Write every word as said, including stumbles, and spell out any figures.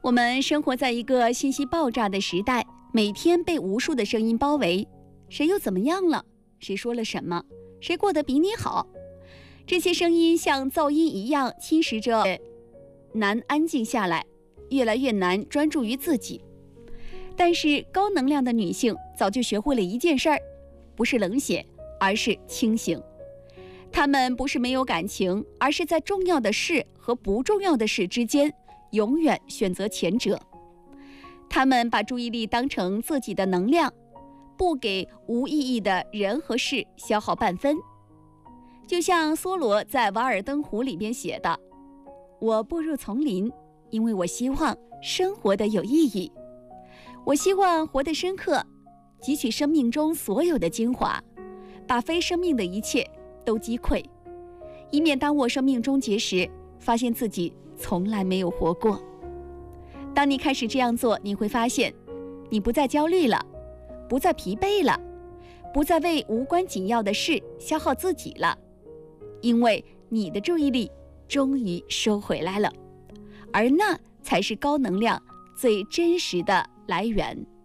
我们生活在一个信息爆炸的时代，每天被无数的声音包围，谁又怎么样了？谁说了什么？谁过得比你好？这些声音像噪音一样侵蚀着，难安静下来，越来越难专注于自己。但是高能量的女性早就学会了一件事儿，不是冷血，而是清醒。她们不是没有感情，而是在重要的事和不重要的事之间，永远选择前者。她们把注意力当成自己的能量，不给无意义的人和事消耗半分。就像梭罗在《瓦尔登湖》里边写的：“我步入丛林，因为我希望生活的有意义。我希望活得深刻，汲取生命中所有的精华，把非生命的一切都击溃，以免当我生命终结时，发现自己从来没有活过。”当你开始这样做，你会发现，你不再焦虑了，不再疲惫了，不再为无关紧要的事消耗自己了，因为你的注意力终于收回来了，而那才是高能量最真实的来源。